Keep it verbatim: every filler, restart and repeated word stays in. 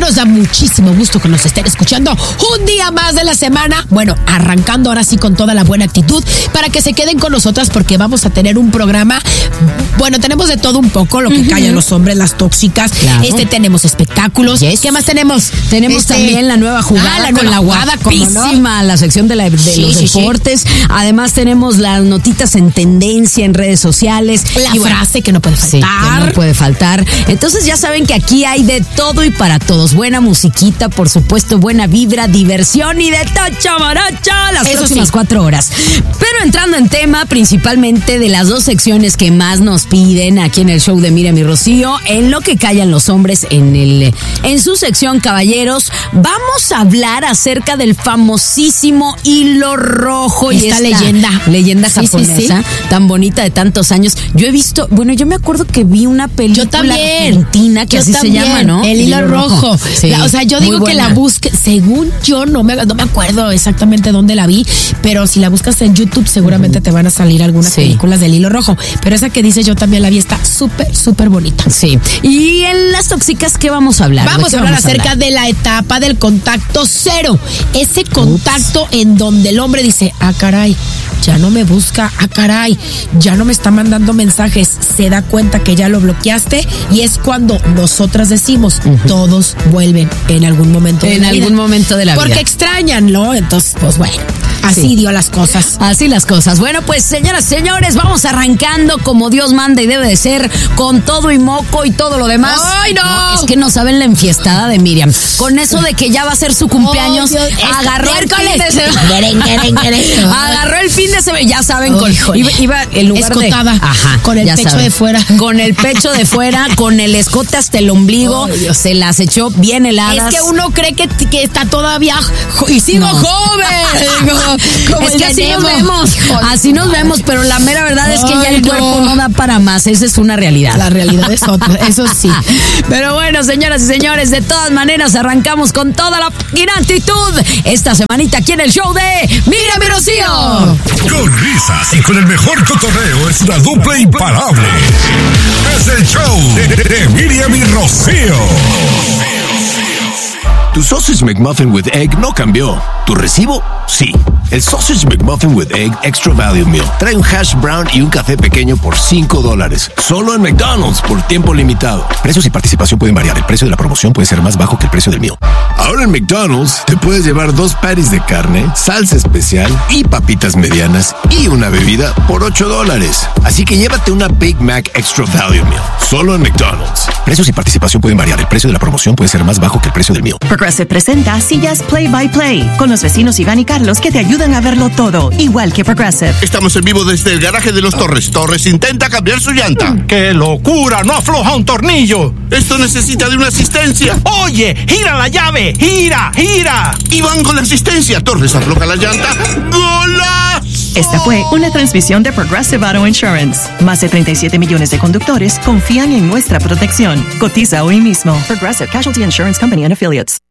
Nos da muchísimo gusto que nos estén escuchando un día más de la semana. Bueno, arrancando ahora sí con toda la buena actitud para que se queden con nosotras porque vamos a tener un programa. Bueno, tenemos de todo un poco, lo que uh-huh. callan los hombres, las tóxicas. Claro. Este tenemos espectáculos. Yes. ¿Qué más tenemos? Tenemos este... también la nueva jugada ah, la con nueva la guapísima, ¿no? La sección de, la, de sí, los sí, deportes. Sí. Además tenemos las notitas en tendencia en redes sociales. La y frase bueno, que no puede faltar. Sí, que no puede faltar. Entonces ya saben que aquí hay de todo y para todos. Buena musiquita, por supuesto, buena vibra, diversión y de tocho morocho las Eso próximas sí. cuatro horas. Pero entrando en tema, principalmente de las dos secciones que más nos piden aquí en el show de Miriam y Rocío, en lo que callan los hombres, en el en su sección Caballeros, vamos a hablar acerca del famosísimo hilo rojo esta y esta leyenda, leyenda japonesa sí, sí, sí. tan bonita de tantos años. Yo he visto, bueno, yo me acuerdo que vi una película yo también, argentina que yo así también, se llama, ¿no? El hilo, hilo rojo. rojo. Sí, la, o sea, yo digo que la busque, según yo, no me, no me acuerdo exactamente dónde la vi, pero si la buscas en YouTube seguramente uh-huh. te van a salir algunas sí. películas del hilo rojo. Pero esa que dice yo también la vi, está súper, súper bonita. Sí. Y en las tóxicas, ¿qué vamos a hablar? Vamos a hablar vamos acerca a hablar? de la etapa del contacto cero. Ese contacto Ups. en donde el hombre dice, ah, caray, ya no me busca, ah, caray, ya no me está mandando mensajes, se da cuenta que ya lo bloqueaste y es cuando nosotras decimos, uh-huh. todos vuelven en algún momento de en la vida. En algún momento de la Porque vida. Porque extrañan, ¿no? Entonces, pues bueno. Así sí. dio las cosas. Así las cosas. Bueno, pues señoras, señores, vamos arrancando como Dios manda y debe de ser, con todo y moco y todo lo demás. ¡Ay, no! no es que no saben la enfiestada de Miriam. Con eso de que ya va a ser su cumpleaños, oh, agarró el fin de semana. agarró el fin de semana. Ya saben, oh, con, iba, iba en lugar escotada, de... Ajá, con el pecho saben. de fuera. Con el pecho de fuera, con el escote hasta el ombligo. Oh, se las echó bien heladas. Es que uno cree que, que está todavía... Y sigo no. joven. Como es que así nos vemos, así nos vemos, pero la mera verdad es que Ay, ya el no. cuerpo no da para más, esa es una realidad. La realidad es otra, eso sí. Pero bueno, señoras y señores, de todas maneras arrancamos con toda la actitud esta semanita aquí en el show de Miriam y Rocío. Con risas y con el mejor cotorreo es una dupla imparable. Es el show de, de, de Miriam y Rocío. Tu Sausage McMuffin with Egg no cambió. ¿Tu recibo? Sí. El Sausage McMuffin with Egg Extra Value Meal trae un hash brown y un café pequeño por cinco dólares. Solo en McDonald's por tiempo limitado. Precios y participación pueden variar. El precio de la promoción puede ser más bajo que el precio del meal. Ahora en McDonald's te puedes llevar dos patties de carne, salsa especial y papitas medianas y una bebida por ocho dólares. Así que llévate una Big Mac Extra Value Meal. Solo en McDonald's. Precios y participación pueden variar. El precio de la promoción puede ser más bajo que el precio del meal. Progressive presenta sillas Play by Play con los vecinos Iván y Carlos que te ayudan a verlo todo, igual que Progressive. Estamos en vivo desde el garaje de los Torres. Torres intenta cambiar su llanta. ¡Qué locura! ¡No afloja un tornillo! Esto necesita de una asistencia. ¡Oye! ¡Gira la llave! ¡Gira! ¡Gira! Iván con la asistencia. Torres afloja la llanta. ¡Golazo! Esta fue una transmisión de Progressive Auto Insurance. Más de treinta y siete millones de conductores confían en nuestra protección. Cotiza hoy mismo. Progressive Casualty Insurance Company and Affiliates.